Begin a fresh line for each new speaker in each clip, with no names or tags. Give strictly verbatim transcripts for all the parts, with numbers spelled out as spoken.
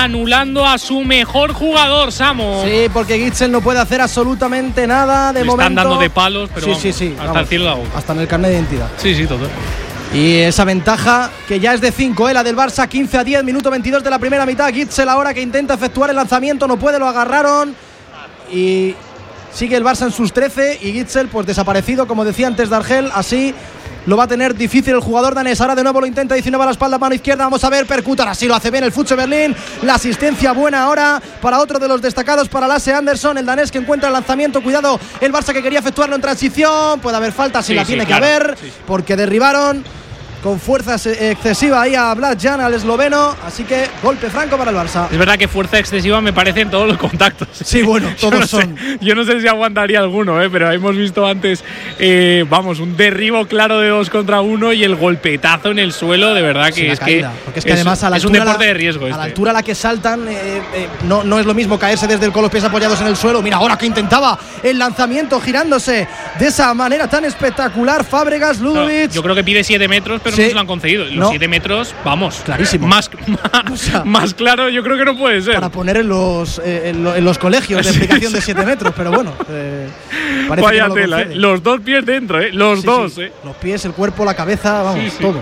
anulando a su mejor jugador, Samu.
Sí, porque Gitzel no puede hacer absolutamente nada de
Le
momento.
Están dando de palos, pero
sí,
vamos,
sí, sí,
hasta
vamos,
el cielo de la boca.
hasta en el carnet de identidad.
Sí, sí, todo.
Y esa ventaja que ya es de cinco, ¿eh? La del Barça, quince a diez, minuto veintidós de la primera mitad. Gitzel ahora que intenta efectuar el lanzamiento, no puede, lo agarraron. Y sigue el Barça en sus trece y Gitzel pues desaparecido, como decía antes Dargel, así lo va a tener difícil el jugador danés. Ahora de nuevo lo intenta, diecinueve a la espalda, mano izquierda, vamos a ver, percutar, así lo hace bien el Futse Berlín. La asistencia buena ahora para otro de los destacados, para Lasse Andersson, el danés que encuentra el lanzamiento. Cuidado, el Barça que quería efectuarlo en transición, puede haber falta, si
sí,
la
sí,
tiene
claro.
que haber,
sí, sí.
porque derribaron con fuerza excesiva ahí a Vlad Jan, al esloveno, así que golpe franco para el Barça.
Es verdad que fuerza excesiva me parecen todos los contactos.
Sí, bueno, todos
yo no
son.
Sé, yo no sé si aguantaría alguno, eh, pero hemos visto antes, eh, vamos, un derribo claro de dos contra uno y el golpetazo en el suelo, de verdad que
sí,
es
caída,
que
porque es que además a la
es
altura,
un deporte
la,
de riesgo.
A
este.
la altura a la que saltan, eh, eh, no, no es lo mismo caerse desde el con los pies apoyados en el suelo. Mira, ahora que intentaba el lanzamiento girándose de esa manera tan espectacular, Fábregas, Ludovic.
No, yo creo que pide siete metros, pero
sí.
no se lo han concedido. Los siete no. metros, vamos.
Clarísimo.
Más, más, o sea, más claro, yo creo que no puede ser.
Para poner en los, eh, en, lo, en los colegios de explicación de siete metros, pero bueno. Eh, parece
Vaya
que no lo
tela, eh. Los dos pies dentro, ¿eh? Los
sí,
dos,
sí.
¿eh?
Los pies, el cuerpo, la cabeza, vamos, sí, sí. todo.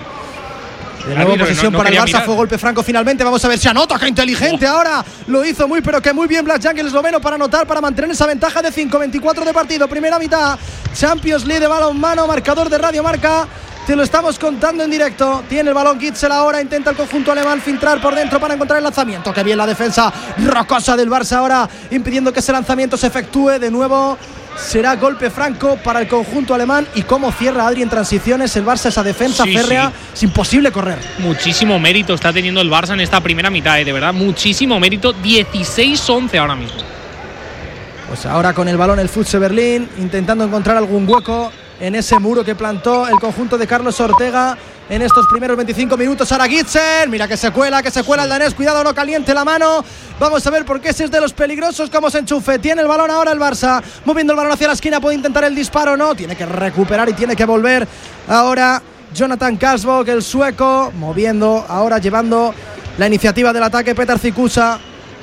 De nuevo posesión
no, no
para el Barça,
mirar.
fue golpe franco finalmente. Vamos a ver si anota, qué inteligente oh. ahora. Lo hizo muy, pero que muy bien Black Jack, el esloveno, para anotar, para mantener esa ventaja de cinco veinticuatro de partido. Primera mitad, Champions League de balonmano, marcador de Radio Marca. Te lo estamos contando en directo. Tiene el balón Gitzel ahora. Intenta el conjunto alemán filtrar por dentro para encontrar el lanzamiento. Que bien la defensa rocosa del Barça ahora, impidiendo que ese lanzamiento se efectúe. De nuevo será golpe franco para el conjunto alemán. Y cómo cierra Adri en transiciones el Barça esa defensa
sí,
férrea.
Sí.
Es imposible correr.
Muchísimo mérito está teniendo el Barça en esta primera mitad, ¿eh? De verdad, muchísimo mérito. dieciséis once ahora mismo.
Pues ahora con el balón el Futse Berlín, intentando encontrar algún hueco en ese muro que plantó el conjunto de Carlos Ortega en estos primeros veinticinco minutos. Ahora Gitzel, mira que se cuela, que se cuela el danés, cuidado, no caliente la mano. Vamos a ver por qué ese es de los peligrosos, como se enchufe. Tiene el balón ahora el Barça, moviendo el balón hacia la esquina, puede intentar el disparo, no, tiene que recuperar y tiene que volver ahora Jonathan Kasbok, el sueco, moviendo, ahora llevando la iniciativa del ataque. Petar Zikusa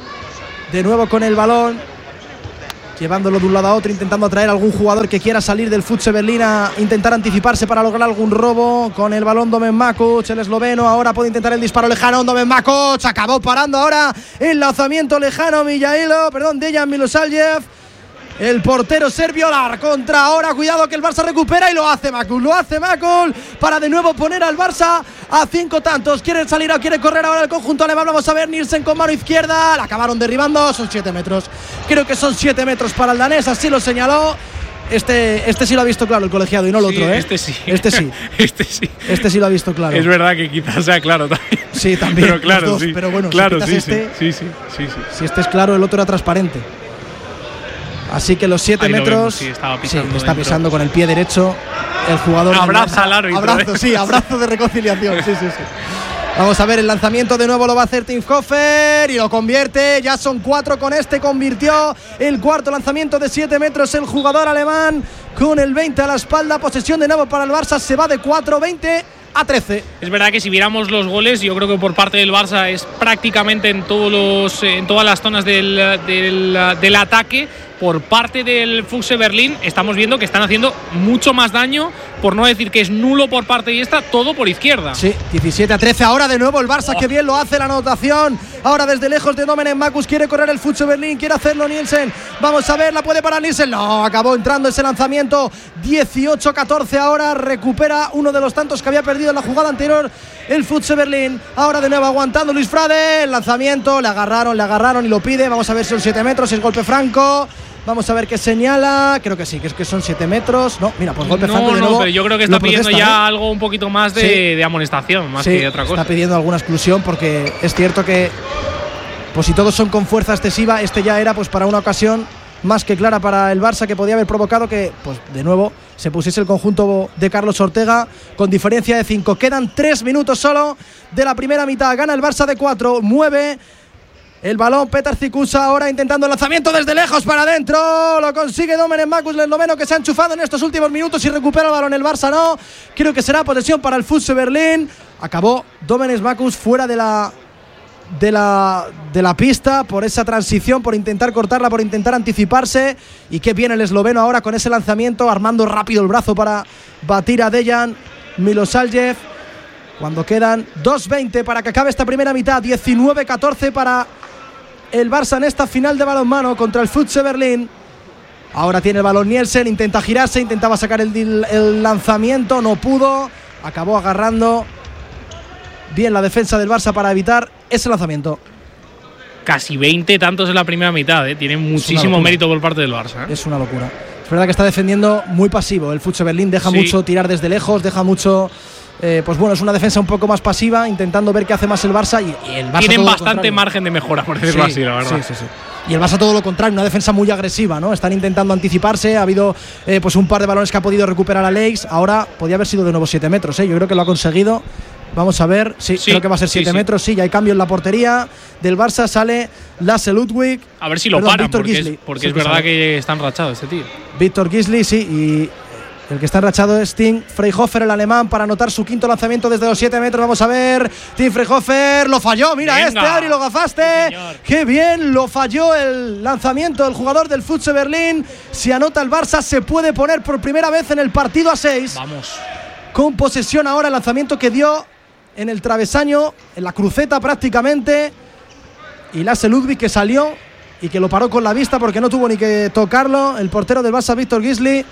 de nuevo con el balón, llevándolo de un lado a otro, intentando atraer a algún jugador que quiera salir del Futse Berlín a intentar anticiparse para lograr algún robo. Con el balón Domen Makuc, el esloveno, ahora puede intentar el disparo lejano. Domen Makuc acabó parando ahora el lanzamiento lejano. Mijailo, perdón, Dejan Milosavljev, el portero serbio. La contra ahora, cuidado que el Barça recupera y lo hace Makuc, lo hace Makuc para de nuevo poner al Barça a cinco tantos. Quiere salir o quiere correr ahora el conjunto alemán. Vamos a ver, Nielsen con mano izquierda, la acabaron derribando, son siete metros. Creo que son siete metros para el danés, así lo señaló. Este, este sí lo ha visto claro el colegiado y no el
sí,
otro, ¿eh?
Este sí.
Este sí.
este sí.
Este sí lo ha visto claro.
Es verdad que quizás sea claro también.
Sí, también.
Pero claro,
los dos,
sí.
Pero bueno,
claro,
si
sí,
este,
sí, sí, sí, sí.
Si este es claro, el otro era transparente. Así que los siete metros.
Vemos, sí, estaba pisando
sí, está
dentro.
pisando con el pie derecho el jugador.
Abraza al árbitro.
Abrazo,
¿eh?
sí, abrazo de reconciliación. Sí, sí, sí. Vamos a ver el lanzamiento, de nuevo lo va a hacer Tinhofer y lo convierte. Ya son cuatro con este, convirtió el cuarto lanzamiento de siete metros el jugador alemán con el veinte a la espalda. Posesión de nuevo para el Barça, se va de cuatro veinte a trece.
Es verdad que si viéramos los goles, yo creo que por parte del Barça es prácticamente en todos los en todas las zonas del, del, del ataque. Por parte del Futse Berlín estamos viendo que están haciendo mucho más daño, por no decir que es nulo por parte diestra, todo por izquierda.
Sí, diecisiete a trece. Ahora de nuevo el Barça, oh. que bien lo hace la anotación. Ahora desde lejos de Domen Makuc, quiere correr el Futse Berlín, quiere hacerlo Nielsen. Vamos a ver, la puede parar Nielsen. No, acabó entrando ese lanzamiento. dieciocho a catorce ahora, recupera uno de los tantos que había perdido en la jugada anterior el Futse Berlín. Ahora de nuevo aguantando Luis Frade, el lanzamiento, le agarraron, le agarraron y lo pide. Vamos a ver si son siete metros, si es golpe franco. Vamos a ver qué señala. Creo que sí, que es que son siete metros. No, mira, pues golpe
no,
franco de
no,
nuevo.
pero yo creo que está pidiendo
protesta,
ya
¿eh?
algo un poquito más de,
sí.
de amonestación, más
sí,
que otra cosa.
Está pidiendo alguna exclusión porque es cierto que, pues si todos son con fuerza excesiva, este ya era pues para una ocasión más que clara para el Barça, que podía haber provocado que, pues de nuevo, se pusiese el conjunto de Carlos Ortega con diferencia de cinco. Quedan tres minutos solo de la primera mitad. Gana el Barça de cuatro, mueve el balón Petar Zikusa, ahora intentando el lanzamiento desde lejos para adentro. Lo consigue Domen Makuc, el esloveno, que se ha enchufado en estos últimos minutos y recupera el balón. El Barça no. Creo que será posesión para el Futse Berlín. Acabó Domen Makuc fuera de la de la, de la pista, por esa transición, por intentar cortarla, por intentar anticiparse. Y qué bien el esloveno ahora con ese lanzamiento, armando rápido el brazo para batir a Dejan Milosaljev. Cuando quedan dos veinte para que acabe esta primera mitad, diecinueve catorce para el Barça en esta final de balonmano contra el F C Berlín. Ahora tiene el balón Nielsen, intenta girarse, intentaba sacar el, el lanzamiento, no pudo, acabó agarrando bien la defensa del Barça para evitar ese lanzamiento.
Casi veinte tantos en la primera mitad, ¿eh? Tiene muchísimo mérito por parte del Barça, ¿eh?
Es una locura. Es verdad que está defendiendo muy pasivo el F C Berlín, deja
sí.
mucho tirar desde lejos, deja mucho... Eh, pues bueno, es una defensa un poco más pasiva, intentando ver qué hace más el Barça. Y, y el Barça
tienen bastante margen de mejora, por decirlo
sí,
así, la verdad.
Sí, sí, sí. Y el Barça todo lo contrario, una defensa muy agresiva, ¿no? Están intentando anticiparse, ha habido eh, pues un par de balones que ha podido recuperar Aleix. Ahora podía haber sido de nuevo siete metros, ¿eh? Yo creo que lo ha conseguido. Vamos a ver, sí, sí creo que va a ser siete sí, metros, sí. sí, ya hay cambio en la portería del Barça, sale Lasse Ludwig.
A ver si lo Perdón, paran, Víctor porque, Gisli. es, porque sí, es verdad que, que está enrachado este tío.
Víctor Gisli, sí, y el que está enrachado es Tim Freyhofer, el alemán, para anotar su quinto lanzamiento desde los siete metros. Vamos a ver, Tim Freyhofer lo falló, mira Venga. este, Adri, lo gafaste. Sí, qué bien, lo falló el lanzamiento del jugador del F C Berlín. Si anota el Barça, se puede poner por primera vez en el partido a seis.
Vamos.
Con posesión ahora, el lanzamiento que dio en el travesaño, en la cruceta prácticamente. Y Lasse Ludwig que salió y que lo paró con la vista porque no tuvo ni que tocarlo. El portero del Barça, Víctor Gisli.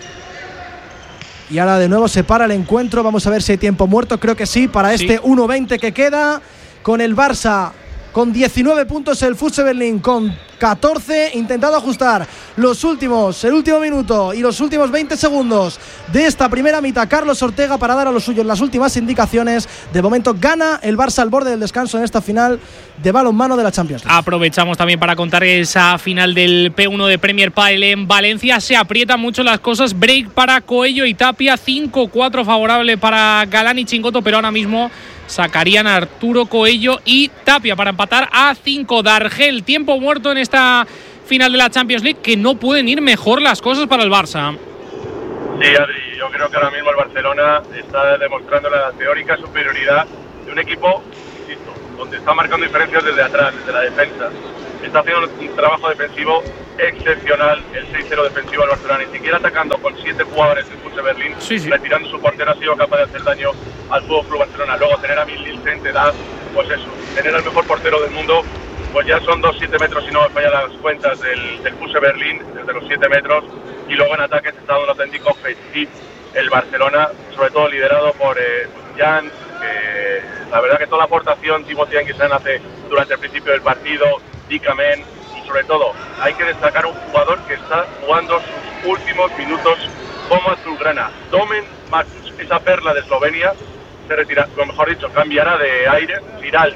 Y ahora de nuevo se para el encuentro. Vamos a ver si hay tiempo muerto. Creo que sí, para este sí. uno veinte que queda. Con el Barça con diecinueve puntos, el F C Berlín con catorce. Intentado ajustar los últimos, el último minuto y los últimos veinte segundos de esta primera mitad. Carlos Ortega para dar a los suyos las últimas indicaciones. De momento gana el Barça al borde del descanso en esta final de balonmano de la Champions League.
Aprovechamos también para contar esa final del P uno de Premier Padel en Valencia. Se aprietan mucho las cosas. Break para Coello y Tapia. cinco cuatro favorable para Galán y Chingoto, pero ahora mismo sacarían a Arturo Coello y Tapia para empatar a cinco. Dargel, tiempo muerto en esta final de la Champions League, que no pueden ir mejor las cosas para el Barça.
Sí, Adri, yo creo que ahora mismo el Barcelona está demostrando la teórica superioridad de un equipo, insisto, donde está marcando diferencias desde atrás, desde la defensa. Está haciendo un trabajo defensivo excepcional, el seis cero defensivo del Barcelona, ni siquiera atacando con siete jugadores del F C Berlín, sí, sí. retirando su portero, ha sido capaz de hacer daño al F C Barcelona. Luego tener a Nielsen te da, pues eso, tener al mejor portero del mundo, pues ya son dos siete metros si no me fallan las cuentas del, del F C Berlín, desde los siete metros, y luego en ataque se está dando un auténtico festín el Barcelona, sobre todo liderado por eh, Jan, que la verdad que toda la aportación Timothy Anguissan hace durante el principio del partido, Dikamen, y sobre todo hay que destacar un jugador que está jugando sus últimos minutos como azulgrana, Domen Matus, esa perla de Eslovenia, se retira, o mejor dicho, cambiará de aire, irá al,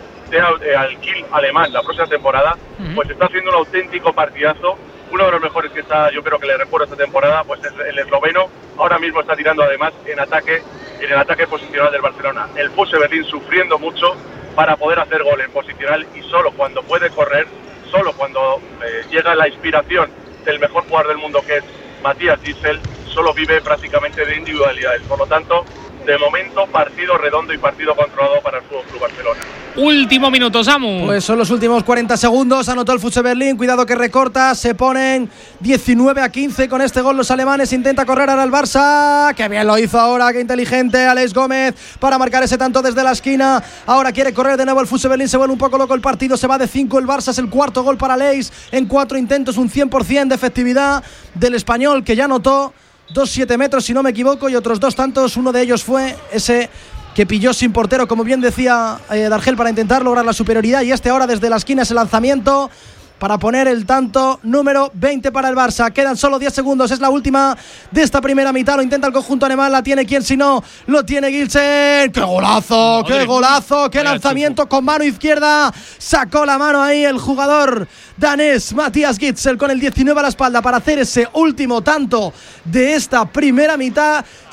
al Kiel alemán la próxima temporada, uh-huh. pues está haciendo un auténtico partidazo, uno de los mejores que está, yo creo que le recuerdo esta temporada, pues es el esloveno, ahora mismo está tirando además en ataque, en el ataque posicional del Barcelona. El F C Berlín sufriendo mucho para poder hacer gol en posicional y solo cuando puede correr, solo cuando eh, llega la inspiración del mejor jugador del mundo que es Matías Gisel, solo vive prácticamente de individualidades. Por lo tanto, de momento, partido redondo y partido controlado para el F C Barcelona.
Último minuto, Samu.
Pues son los últimos cuarenta segundos. Anotó el F C Berlín. Cuidado que recorta. Se ponen diecinueve a quince con este gol los alemanes. Intenta correr ahora el Barça. Qué bien lo hizo ahora. Qué inteligente Aleix Gómez para marcar ese tanto desde la esquina. Ahora quiere correr de nuevo el F C Berlín. Se vuelve un poco loco el partido. Se va de cinco el Barça. Es el cuarto gol para Aleix. En cuatro intentos, un cien por ciento de efectividad del español, que ya anotó dos siete metros si no me equivoco y otros dos tantos. Uno de ellos fue ese que pilló sin portero, como bien decía eh, Dargel, para intentar lograr la superioridad, y este ahora desde la esquina ese lanzamiento para poner el tanto número veinte para el Barça. Quedan solo diez segundos, es la última de esta primera mitad. Lo intenta el conjunto alemán, la tiene quien si no, lo tiene Gilsen. ¡Qué golazo! ¡Qué golazo! ¡Qué lanzamiento con mano izquierda! Sacó la mano ahí el jugador danés Matías Gitzel con el diecinueve a la espalda para hacer ese último tanto de esta primera mitad.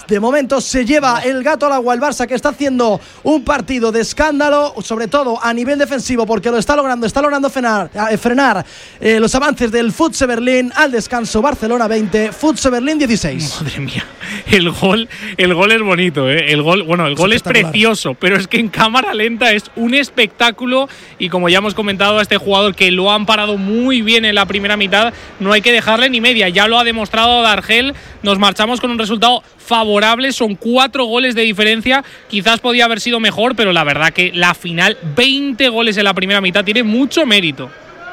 De momento se lleva el gato al agua el Barça, que está haciendo un partido de escándalo, sobre todo a nivel defensivo, porque lo está logrando, está logrando frenar, eh, frenar eh, los avances del F C Berlín. Al descanso, Barcelona veinte, F C Berlín dieciséis.
Madre mía, el gol, el gol es bonito, ¿eh? El gol, bueno, el gol es precioso, pero es que en cámara lenta es un espectáculo, y como ya hemos comentado, a este jugador que lo han parado muy bien en la primera mitad, no hay que dejarle ni media, ya lo ha demostrado Dargel. Nos marchamos con un resultado favorable, son cuatro goles de diferencia, quizás podía haber sido mejor, pero la verdad que la final, veinte goles en la primera mitad, tiene mucho mérito.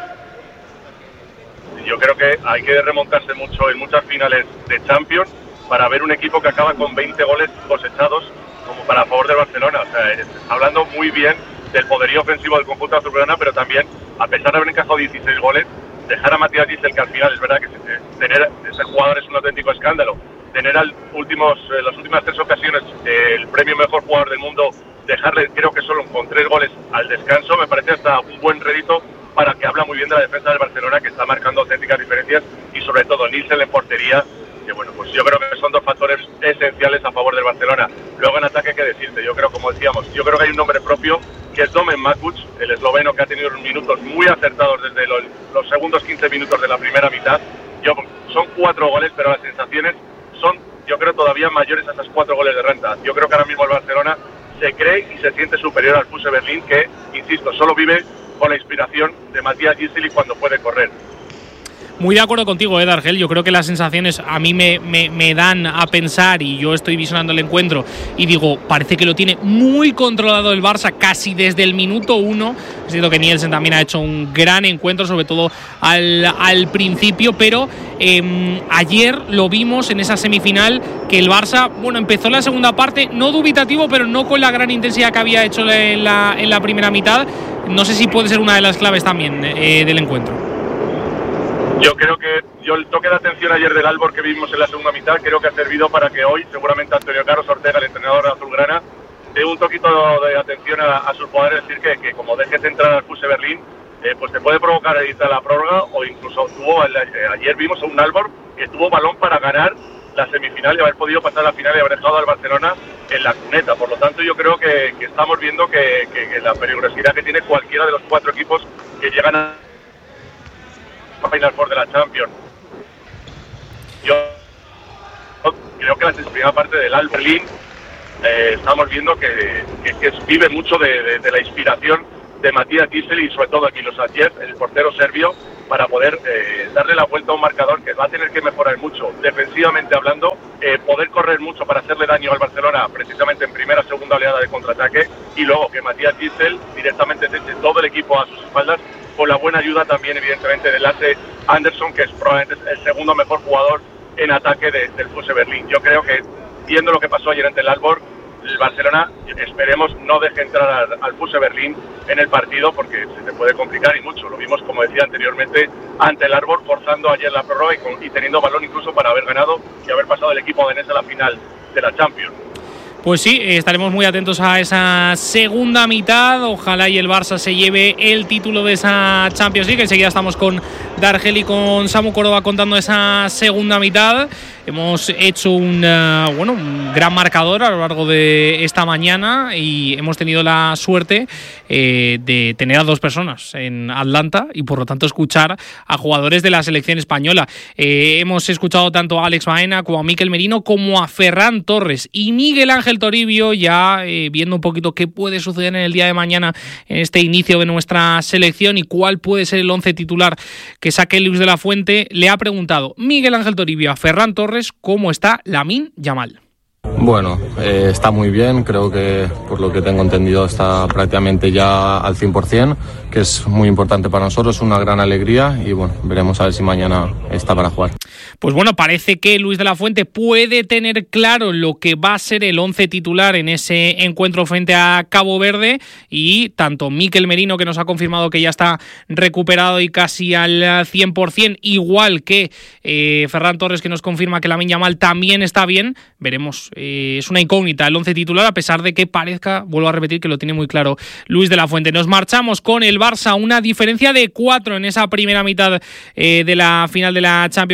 Yo creo que hay que remontarse mucho en muchas finales de Champions para ver un equipo que acaba con veinte goles cosechados como para favor del Barcelona. O sea, hablando muy bien del poderío ofensivo del conjunto azulgrana, pero también, a pesar de haber encajado dieciséis goles, dejar a Matías Gisdel, que al final es verdad que tener ese jugador es un auténtico escándalo, tener al últimos, eh, las últimas tres ocasiones eh, el premio mejor jugador del mundo, dejarle creo que solo con tres goles al descanso, me parece hasta un buen rédito para que habla muy bien de la defensa del Barcelona, que está marcando auténticas diferencias, y sobre todo Nielsen en portería, que bueno, pues yo creo que son dos factores esenciales a favor del Barcelona. Luego en ataque, qué decirte, yo creo, como decíamos, yo creo que hay un nombre propio, que es Domen Makuc, el esloveno, que ha tenido minutos muy acertados desde los, los segundos quince minutos de la primera mitad. Yo, son cuatro goles, pero las sensaciones son, yo creo, todavía mayores a esos cuatro goles de renta. Yo creo que ahora mismo el Barcelona se cree y se siente superior al F C Berlín, que, insisto, solo vive con la inspiración de Matías Gisdel y cuando puede correr.
Muy de acuerdo contigo, eh, Dargel. Yo creo que las sensaciones a mí me, me, me dan a pensar, y yo estoy visionando el encuentro y digo, parece que lo tiene muy controlado el Barça casi desde el minuto uno. Es cierto que Nielsen también ha hecho un gran encuentro, sobre todo al, al principio, pero eh, ayer lo vimos en esa semifinal, que el Barça, bueno, empezó la segunda parte no dubitativo, pero no con la gran intensidad que había hecho en la, en la primera mitad. No sé si puede ser una de las claves también eh, del encuentro.
Yo creo que yo el toque de atención ayer del Albor que vimos en la segunda mitad creo que ha servido para que hoy seguramente Antonio Carlos Ortega, el entrenador azulgrana, dé un toquito de atención a, a sus jugadores, decir que, que como dejes entrar al F C Berlín, eh, pues te puede provocar ahorita la prórroga, o incluso tuvo, eh, ayer vimos a un Albor que tuvo balón para ganar la semifinal y haber podido pasar la final y haber dejado al Barcelona en la cuneta. Por lo tanto, yo creo que, que estamos viendo que, que, que la peligrosidad que tiene cualquiera de los cuatro equipos que llegan a Final Four de la Champions. Yo creo que la primera parte del Al Berlín eh, estamos viendo que, que, que vive mucho de, de, de la inspiración de Matías Gisdel y sobre todo aquí los Ayer, el portero serbio, para poder eh, darle la vuelta a un marcador que va a tener que mejorar mucho defensivamente hablando, eh, poder correr mucho para hacerle daño al Barcelona precisamente en primera, segunda oleada de contraataque, y luego que Matías Gisdel directamente se eche todo el equipo a sus espaldas, con la buena ayuda también evidentemente de Lasse Andersson, que es probablemente el segundo mejor jugador en ataque de, del F C Berlín. Yo creo que, viendo lo que pasó ayer ante el Albor, el Barcelona, esperemos, no deje entrar al, al F C Berlín en el partido, porque se te puede complicar y mucho. Lo vimos, como decía anteriormente, ante el Albor, forzando ayer la prórroga y, con, y teniendo balón incluso para haber ganado y haber pasado el equipo danés a la final de la Champions.
Pues sí, estaremos muy atentos a esa segunda mitad. Ojalá y el Barça se lleve el título de esa Champions League. Enseguida estamos con Dargel y con Samu Córdoba contando esa segunda mitad. Hemos hecho un, uh, bueno, un gran marcador a lo largo de esta mañana y hemos tenido la suerte eh, de tener a dos personas en Atlanta y por lo tanto escuchar a jugadores de la selección española. Eh, hemos escuchado tanto a Alex Baena como a Mikel Merino como a Ferran Torres y Miguel Ángel Toribio, ya eh, viendo un poquito qué puede suceder en el día de mañana en este inicio de nuestra selección y cuál puede ser el once titular que saque Luis de la Fuente. Le ha preguntado Miguel Ángel Toribio a Ferran Torres cómo está Lamine Yamal.
Bueno, eh, está muy bien, creo que por lo que tengo entendido está prácticamente ya al cien por ciento, que es muy importante para nosotros, una gran alegría y bueno, veremos a ver si mañana está para jugar.
Pues bueno, parece que Luis de la Fuente puede tener claro lo que va a ser el once titular en ese encuentro frente a Cabo Verde y tanto Mikel Merino, que nos ha confirmado que ya está recuperado y casi al cien por ciento, igual que eh, Ferran Torres, que nos confirma que Lamine Yamal también está bien, veremos. Eh, es una incógnita el once titular, a pesar de que parezca, vuelvo a repetir, que lo tiene muy claro Luis de la Fuente. Nos marchamos con el Barça, una diferencia de cuatro en esa primera mitad eh, de la final de la Champions League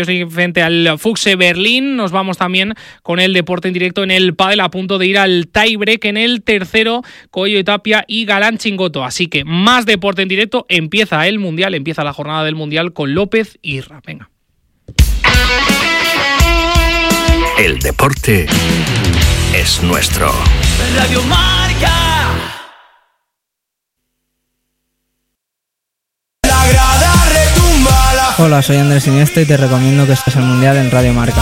frente al Füchse Berlín. Nos vamos también con el deporte en directo en el pádel, a punto de ir al tiebreak en el tercero, Coello y Tapia y Galán Chingoto. Así que más deporte en directo, empieza el Mundial, empieza la jornada del Mundial con López y Irra. Venga.
El deporte es nuestro.
Radio Marca. La grada retumba la...
Hola, soy Andrés Iniesta y te recomiendo que estés al Mundial en Radio Marca.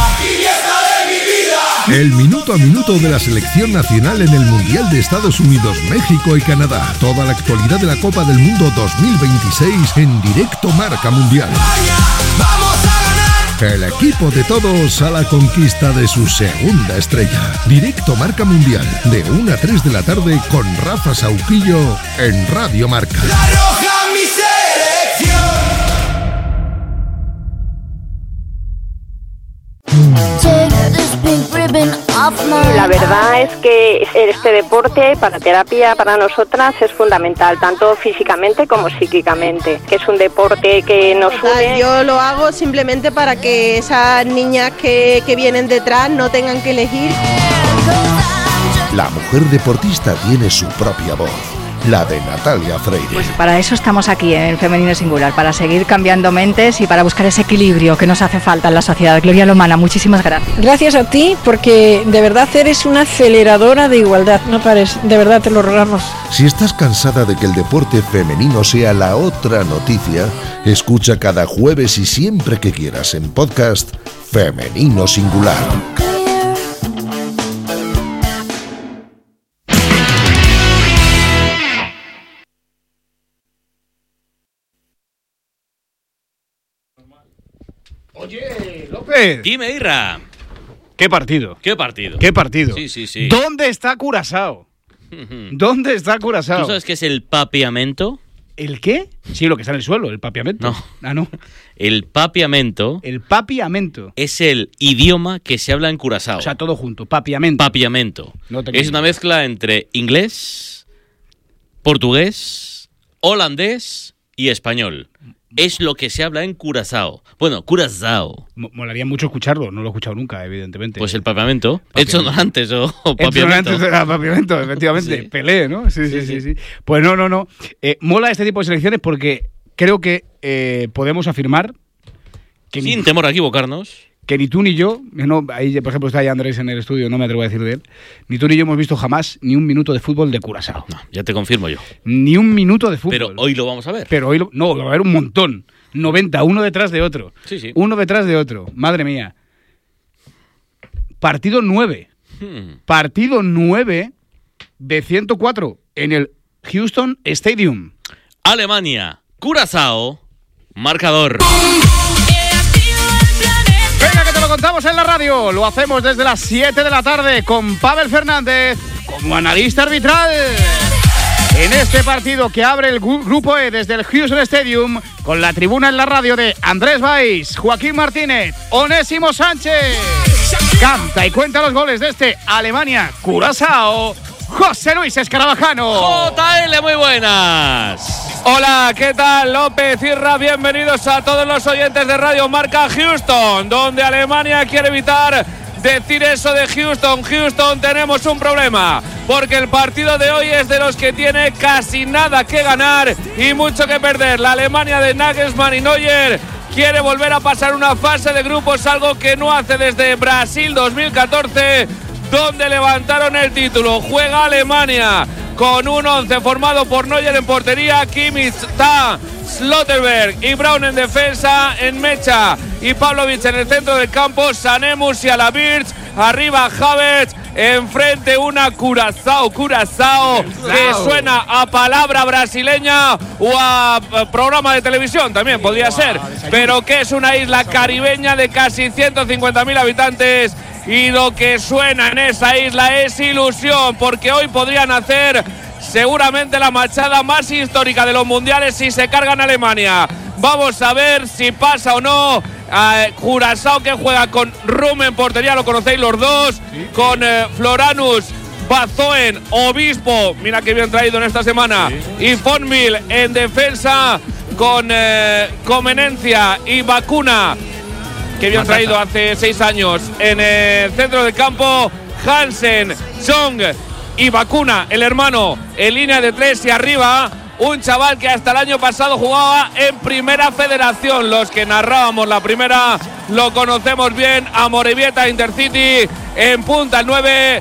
El minuto a minuto de la selección nacional en el Mundial de Estados Unidos, México y Canadá. Toda la actualidad de la Copa del Mundo dos mil veintiséis en directo Marca Mundial.
¡Vamos a ganar!
El equipo de todos a la conquista de su segunda estrella. Directo Marca Mundial, de una a tres de la tarde con Rafa Sauquillo en Radio Marca.
La roja, mi selección.
La verdad es que este deporte para terapia para nosotras es fundamental, tanto físicamente como psíquicamente, que es un deporte que nos une.
Yo lo hago simplemente para que esas niñas que, que vienen detrás no tengan que elegir.
La mujer deportista tiene su propia voz, la de Natalia Freire.
Pues para eso estamos aquí en el Femenino Singular, para seguir cambiando mentes y para buscar ese equilibrio que nos hace falta en la sociedad. Gloria Lomana, muchísimas gracias.
Gracias a ti, porque de verdad eres una aceleradora de igualdad, no pares, de verdad te lo rogamos.
Si estás cansada de que el deporte femenino sea la otra noticia, escucha cada jueves y siempre que quieras en podcast Femenino Singular.
Oye, López.
Dime, Irra.
¿Qué partido?
¿Qué partido?
¿Qué partido?
Sí, sí, sí.
¿Dónde está Curazao? ¿Dónde está Curazao?
¿Tú sabes qué es el papiamento?
¿El qué? Sí, lo que está en el suelo, el papiamento.
No.
Ah, no.
El papiamento.
El papiamento.
Es el idioma que se habla en Curazao.
O sea, todo junto, papiamento.
Papiamento.
No te
es una mezcla entre inglés, portugués, holandés y español. Es lo que se habla en Curazao. Bueno, Curazao.
Molaría mucho escucharlo, no lo he escuchado nunca, evidentemente.
Pues el papiamento. Ensonantes o, o papiamento.
Ensonantes era papiamento, efectivamente. Sí. Pelé, ¿no? Sí sí sí, sí, sí, sí. Pues no, no, no. Eh, mola este tipo de selecciones porque creo que eh, podemos afirmar que
sin
ni,
temor a equivocarnos,
que ni tú ni yo, no, ahí por ejemplo está ahí Andrés en el estudio, no me atrevo a decir de él, ni tú ni yo hemos visto jamás ni un minuto de fútbol de Curazao.
No, ya te confirmo yo.
Ni un minuto de fútbol.
Pero hoy lo vamos a ver.
Pero hoy lo, no, lo va a ver un montón. noventa, uno detrás de otro.
Sí, sí.
Uno detrás de otro. Madre mía. Partido nueve. Hmm. Partido nueve de ciento cuatro en el Houston Stadium.
Alemania, Curazao, marcador.
Venga, que te lo contamos en la radio. Lo hacemos desde las siete de la tarde con Pavel Fernández como analista arbitral. En este partido que abre el Grupo E desde el Houston Stadium, con la tribuna en la radio de Andrés Valls, Joaquín Martínez, Onésimo Sánchez. Canta y cuenta los goles de este Alemania-Curazao, José Luis Escarabajano.
J L, muy buenas.
Hola, ¿qué tal? López, Irra, bienvenidos a todos los oyentes de Radio Marca Houston, donde Alemania quiere evitar decir eso de Houston. Houston, tenemos un problema, porque el partido de hoy es de los que tiene casi nada que ganar y mucho que perder. La Alemania de Nagelsmann y Neuer quiere volver a pasar una fase de grupos, algo que no hace desde Brasil dos mil catorce, donde levantaron el título. Juega Alemania con un once formado por Neuer en portería, Kimmich, Tah, Slotterberg y Braun en defensa, en Mecha y Pavlovic en el centro del campo, Sané, Musiala, Birch, arriba Havertz, enfrente una Curazao, Curazao, que suena a palabra brasileña o a programa de televisión, también podría ser, pero que es una isla caribeña de casi ciento cincuenta mil habitantes. Y lo que suena en esa isla es ilusión, porque hoy podrían hacer seguramente la machada más histórica de los mundiales si se cargan a Alemania. Vamos a ver si pasa o no. Uh, Curazao, que juega con Rum en portería, lo conocéis los dos, sí, con uh, Floranus, Bazoen, Obispo, mira que bien traído en esta semana, sí, y Fonmil en defensa, con uh, Comenencia y Vacuna que habían
Matata.
traído hace seis años en el centro del campo. Hansen, Chong y Vacuna, el hermano, en línea de tres y arriba. Un chaval que hasta el año pasado jugaba en Primera Federación. Los que narrábamos la primera lo conocemos bien. Amorebieta, Intercity, en punta el nueve,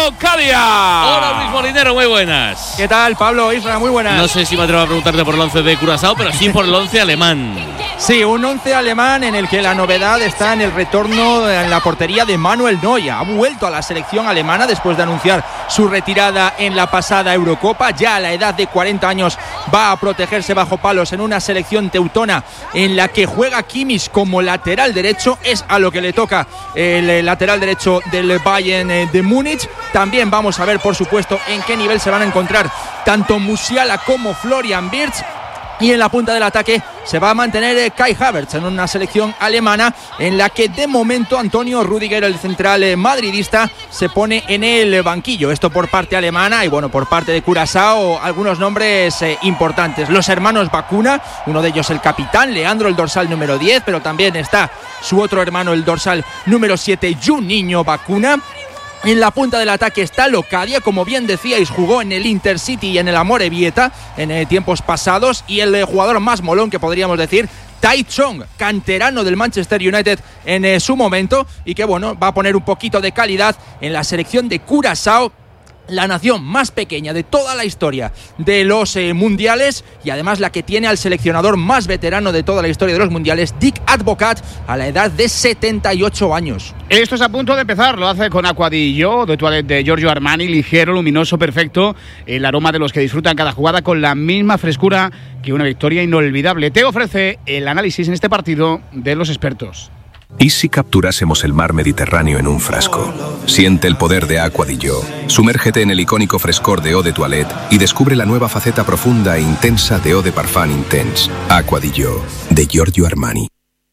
Locadia.
Hola Luis Molinero, muy buenas.
¿Qué tal, Pablo? Isra, muy buenas.
No sé si me atrevo a preguntarte por el once de Curazao, pero sí por el once alemán.
Sí, un once alemán en el que la novedad está en el retorno en la portería de Manuel Neuer. Ha vuelto a la selección alemana después de anunciar su retirada en la pasada Eurocopa. Ya a la edad de cuarenta años va a protegerse bajo palos en una selección teutona en la que juega Kimmich como lateral derecho. Es a lo que le toca el lateral derecho del Bayern de Múnich. También vamos a ver, por supuesto, en qué nivel se van a encontrar tanto Musiala como Florian Wirtz. Y en la punta del ataque se va a mantener Kai Havertz en una selección alemana en la que de momento Antonio Rüdiger, el central madridista, se pone en el banquillo. Esto por parte alemana y bueno, por parte de Curazao, algunos nombres eh, importantes. Los hermanos Vacuna, uno de ellos el capitán, Leandro el dorsal número diez, pero también está su otro hermano el dorsal número siete, Juninho Vacuna. En la punta del ataque está Locadia, como bien decíais, jugó en el Intercity y en el Amorebieta en eh, tiempos pasados, y el eh, jugador más molón que podríamos decir, Tai Chong, canterano del Manchester United en eh, su momento, y que bueno, va a poner un poquito de calidad en la selección de Curazao, la nación más pequeña de toda la historia de los eh, mundiales, y además la que tiene al seleccionador más veterano de toda la historia de los mundiales, Dick Advocat, a la edad de setenta y ocho años.
Esto es a punto de empezar, lo hace con Acqua di Gio, de toilette de Giorgio Armani, ligero, luminoso, perfecto, el aroma de los que disfrutan cada jugada con la misma frescura que una victoria inolvidable. Te ofrece el análisis en este partido de los expertos.
¿Y si capturásemos el mar Mediterráneo en un frasco? Siente el poder de Acqua di Gio. Sumérgete en el icónico frescor de Eau de Toilette y descubre la nueva faceta profunda e intensa de Eau de Parfum Intense. Acqua di Gio, de Giorgio Armani.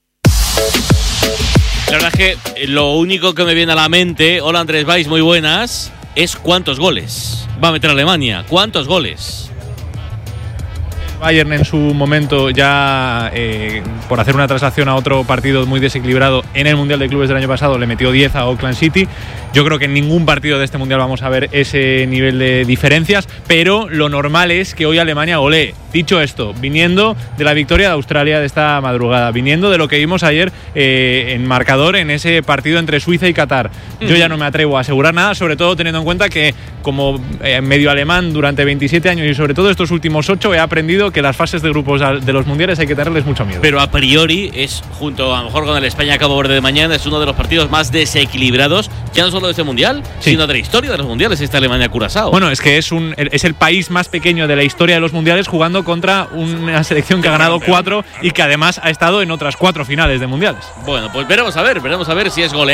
La verdad es que lo único que me viene a la mente, hola Andrés Valls, muy buenas, es cuántos goles va a meter Alemania. ¿Cuántos goles?
Bayern en su momento ya eh, por hacer una traslación a otro partido muy desequilibrado en el Mundial de Clubes del año pasado le metió diez a Auckland City. Yo creo que en ningún partido de este Mundial vamos a ver ese nivel de diferencias, pero lo normal es que hoy Alemania golee. Dicho esto, viniendo de la victoria de Australia de esta madrugada, viniendo de lo que vimos ayer eh, en marcador en ese partido entre Suiza y Qatar, yo ya no me atrevo a asegurar nada, sobre todo teniendo en cuenta que como eh, medio alemán durante veintisiete años y sobre todo estos últimos ocho he aprendido que las fases de grupos de los mundiales hay que tenerles mucho miedo.
Pero a priori es, junto a lo mejor con el España-Cabo Verde de mañana, es uno de los partidos más desequilibrados, ya no solo de este mundial, sí, sino de la historia de los mundiales, esta Alemania-Curazao.
Bueno, es que es, un, es el país más pequeño de la historia de los mundiales jugando contra una selección que ha ganado cuatro y que además ha estado en otras cuatro finales de mundiales.
Bueno, pues veremos a ver, veremos a ver si es goleada.